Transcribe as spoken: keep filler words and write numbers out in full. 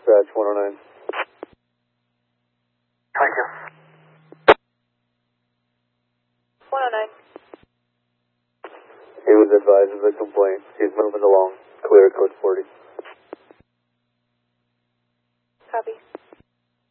dispatch one oh nine. Thank you. one oh nine. He was advised of the complaint. He's moving along. Clear, code forty.